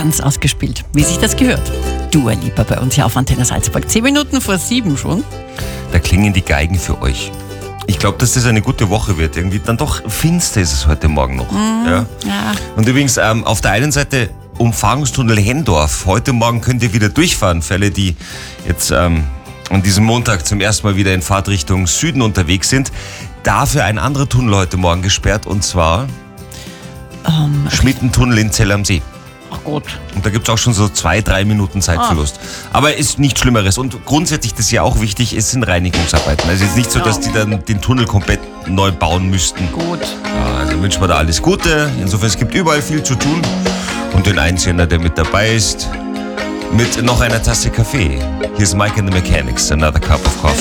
ganz ausgespielt, wie sich das gehört. Dua Lipa bei uns hier auf Antenne Salzburg. 10 Minuten vor 7 schon. Da klingen die Geigen für euch. Ich glaube, dass das eine gute Woche wird. Irgendwie dann doch finster ist es heute Morgen noch. Ja. Und übrigens, auf der einen Seite Umfahrungstunnel Hendorf. Heute Morgen könnt ihr wieder durchfahren. Für alle, die jetzt an diesem Montag zum ersten Mal wieder in Fahrtrichtung Süden unterwegs sind. Dafür ein anderer Tunnel heute Morgen gesperrt, und zwar Schmittentunnel in Zell am See. Ach Gott. Und da gibt es auch schon so 2-3 Minuten Zeitverlust. Aber ist nichts Schlimmeres. Und grundsätzlich, das ist ja auch wichtig, es sind Reinigungsarbeiten. Also es ist nicht so, dass die dann den Tunnel komplett neu bauen müssten. Gut. Ja, also wünschen wir da alles Gute. Insofern, es gibt überall viel zu tun. Und den Einsender, der mit dabei ist, mit noch einer Tasse Kaffee. Hier ist Mike and the Mechanics, Another Cup of Coffee.